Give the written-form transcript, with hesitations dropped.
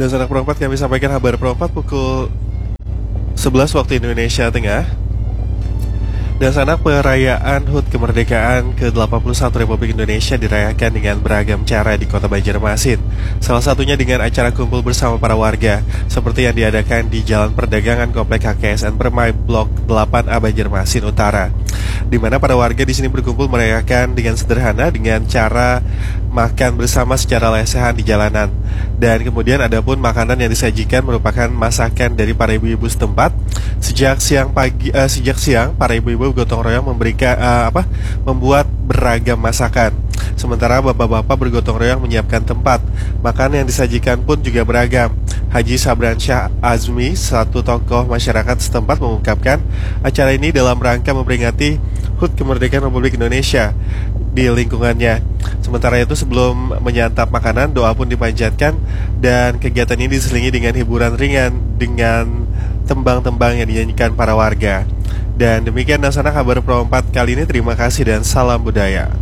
Dan sanak perempat kami sampaikan kabar perempat pukul 11 waktu Indonesia Tengah. Dan sanak perayaan HUT kemerdekaan ke-81 Republik Indonesia dirayakan dengan beragam cara di kota Banjarmasin. Salah satunya dengan acara kumpul bersama para warga, seperti yang diadakan di Jalan Perdagangan Komplek KKSN Permai Blok 8A Banjarmasin Utara, di mana para warga di sini berkumpul merayakan dengan sederhana dengan cara makan bersama secara lesehan di jalanan. Dan kemudian ada pun makanan yang disajikan merupakan masakan dari para ibu-ibu setempat. Sejak siang para ibu-ibu gotong royong membuat beragam masakan. Sementara bapak-bapak bergotong royong menyiapkan tempat. Makanan yang disajikan pun juga beragam. Haji Sabransyah Azmi, satu tokoh masyarakat setempat, mengungkapkan acara ini dalam rangka memperingati HUT kemerdekaan Republik Indonesia di lingkungannya. Sementara itu, sebelum menyantap makanan, doa pun dipanjatkan, dan kegiatan ini diselingi dengan hiburan ringan dengan tembang-tembang yang dinyanyikan para warga. Dan demikian Nasana kabar Pro 4 kali ini. Terima kasih dan salam budaya.